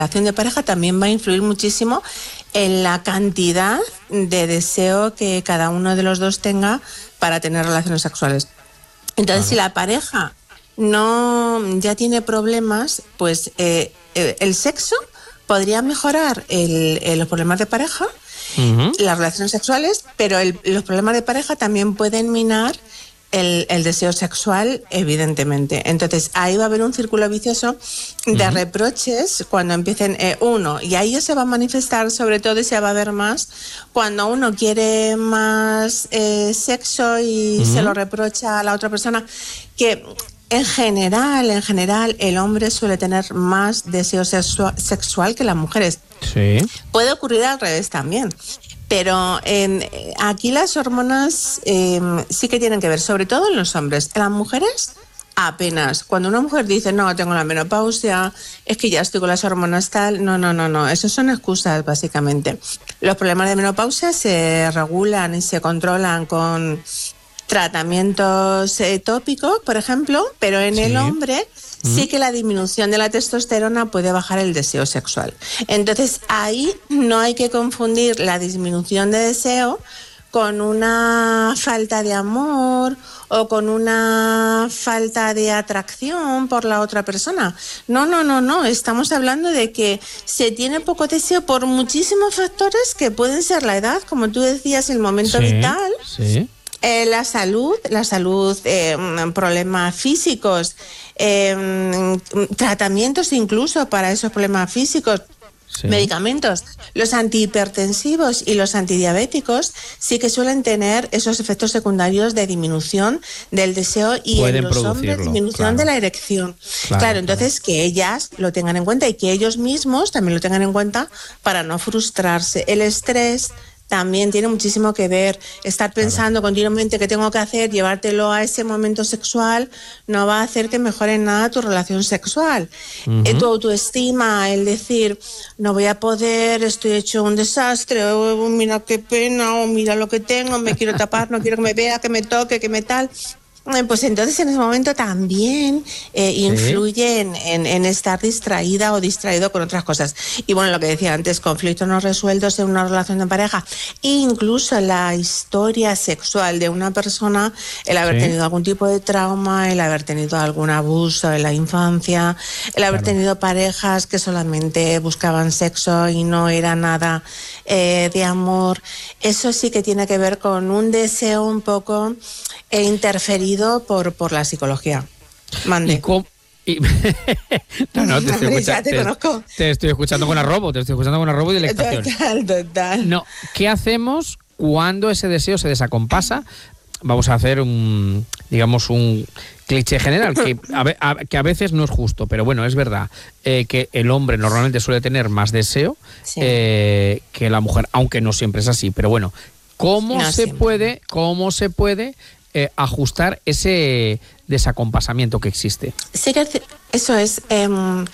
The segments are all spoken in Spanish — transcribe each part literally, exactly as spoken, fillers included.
relación de pareja también va a influir muchísimo en la cantidad de deseo que cada uno de los dos tenga para tener relaciones sexuales. Entonces, claro, si la pareja no ya tiene problemas, pues eh, el sexo podría mejorar el, el, los problemas de pareja, uh-huh, las relaciones sexuales, pero el, los problemas de pareja también pueden minar El, el deseo sexual, evidentemente. Entonces, ahí va a haber un círculo vicioso de uh-huh. reproches cuando empiecen eh, uno, y ahí se va a manifestar sobre todo y se va a ver más cuando uno quiere más eh, sexo y uh-huh. se lo reprocha a la otra persona, que en general, en general, el hombre suele tener más deseo sexua- sexual que las mujeres. Sí. Puede ocurrir al revés también. Pero eh, aquí las hormonas eh, sí que tienen que ver, sobre todo en los hombres. En las mujeres, apenas. Cuando una mujer dice, no, tengo la menopausia, es que ya estoy con las hormonas tal, no, no, no, no. Eso son excusas, básicamente. Los problemas de menopausia se regulan y se controlan con tratamientos eh, tópicos, por ejemplo, pero en sí. el hombre sí que la disminución de la testosterona puede bajar el deseo sexual. Entonces, ahí no hay que confundir la disminución de deseo con una falta de amor o con una falta de atracción por la otra persona. No, no, no, no. Estamos hablando de que se tiene poco deseo por muchísimos factores que pueden ser la edad, como tú decías, el momento sí, vital. Sí. Eh, la salud, la salud, eh, problemas físicos, eh, tratamientos incluso para esos problemas físicos, sí. medicamentos. Los antihipertensivos y los antidiabéticos sí que suelen tener esos efectos secundarios de disminución del deseo y pueden en los hombres disminución claro. de la erección. Claro, claro, entonces claro. que ellas lo tengan en cuenta y que ellos mismos también lo tengan en cuenta para no frustrarse. El estrés también tiene muchísimo que ver. Estar pensando claro. continuamente qué tengo que hacer, llevártelo a ese momento sexual, no va a hacer que mejore nada tu relación sexual. Uh-huh. Eh, tu autoestima, el decir, no voy a poder, estoy hecho un desastre, oh, mira qué pena, o oh, mira lo que tengo, me quiero tapar, no quiero que me vea, que me toque, que me tal... Pues entonces en ese momento también eh, ¿Sí? influye en, en, en estar distraída o distraído con otras cosas. Y bueno, lo que decía antes, conflictos no resueltos en una relación de pareja, incluso la historia sexual de una persona, el haber ¿Sí? tenido algún tipo de trauma, el haber tenido algún abuso en la infancia, el haber claro. tenido parejas que solamente buscaban sexo y no era nada eh, de amor. Eso sí que tiene que ver con un deseo un poco eh, interferido Por, por la psicología. Mande. ¿Y cómo? Y... no, no, te estoy, escucha... te, te, te estoy escuchando con arrobo, te estoy escuchando con arrobo y delectación. Total, total. No, ¿qué hacemos cuando ese deseo se desacompasa? Vamos a hacer un, digamos, un cliché general, que a, a, que a veces no es justo, pero bueno, es verdad eh, que el hombre normalmente suele tener más deseo sí. eh, que la mujer, aunque no siempre es así, pero bueno, ¿cómo no se siempre. puede, cómo se puede Eh, ajustar ese desacompasamiento que existe? Sí que eso es. Eh,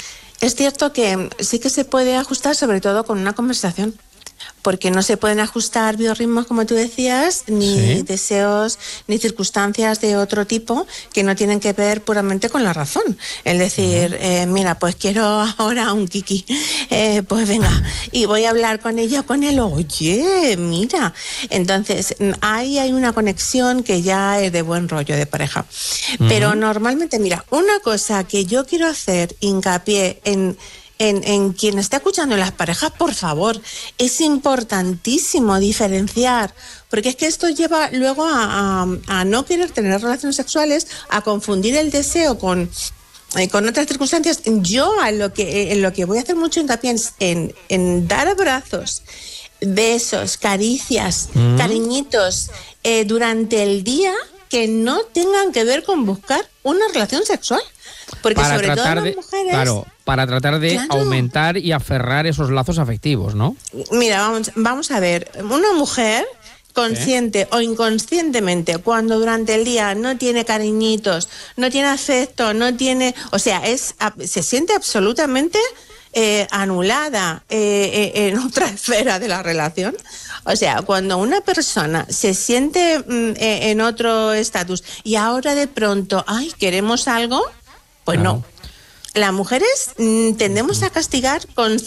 es cierto que sí que se puede ajustar, sobre todo con una conversación. Porque no se pueden ajustar biorritmos, como tú decías, ni ¿Sí? deseos, ni circunstancias de otro tipo que no tienen que ver puramente con la razón. Es decir, uh-huh. eh, mira, pues quiero ahora un kiki, eh, pues venga, y voy a hablar con ella o con él, oye, mira. Entonces, ahí hay una conexión que ya es de buen rollo de pareja. Uh-huh. Pero normalmente, mira, una cosa que yo quiero hacer hincapié en... En, en quien está escuchando en las parejas, por favor, es importantísimo diferenciar, porque es que esto lleva luego a, a, a no querer tener relaciones sexuales, a confundir el deseo con, eh, con otras circunstancias. Yo a lo que, en lo que voy a hacer mucho hincapié es en, en dar abrazos, besos, caricias, mm. cariñitos eh, durante el día que no tengan que ver con buscar una relación sexual. Porque para sobre tratar todo de, las mujeres... Claro, para tratar de claro. aumentar y aferrar esos lazos afectivos, ¿no? Mira, vamos, vamos a ver, una mujer consciente ¿Eh? o inconscientemente, cuando durante el día no tiene cariñitos, no tiene afecto, no tiene... O sea, es se siente absolutamente eh, anulada eh, eh, en otra esfera de la relación. O sea, cuando una persona se siente mm, eh, en otro estatus y ahora de pronto, ay, queremos algo, pues claro. no. las mujeres mm, tendemos a castigar con